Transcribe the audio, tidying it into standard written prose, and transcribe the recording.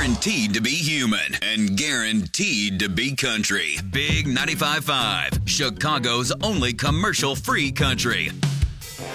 guaranteed to be human and guaranteed to be country. Big 95.5, Chicago's only commercial-free country.